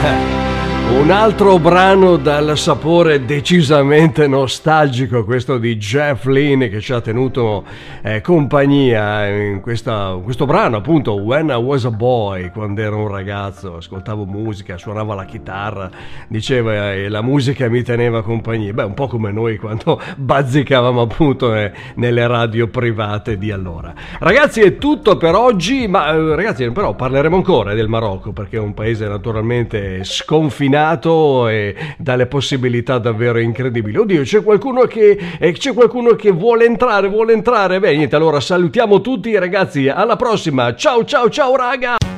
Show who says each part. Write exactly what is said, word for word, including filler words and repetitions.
Speaker 1: Un altro brano dal sapore decisamente nostalgico, questo di Jeff Lynne, che ci ha tenuto eh, compagnia in questa, questo brano, appunto, When I Was a Boy, quando ero un ragazzo, ascoltavo musica, suonava la chitarra, diceva e eh, la musica mi teneva compagnia. Beh, un po' come noi quando bazzicavamo appunto eh, nelle radio private di allora. Ragazzi, è tutto per oggi, ma eh, ragazzi, però parleremo ancora del Marocco, perché è un paese naturalmente sconfinato e dalle possibilità davvero incredibili. Oddio, c'è qualcuno che eh, c'è qualcuno che vuole entrare, vuole entrare. Beh, niente, allora salutiamo tutti ragazzi, alla prossima. Ciao ciao ciao raga.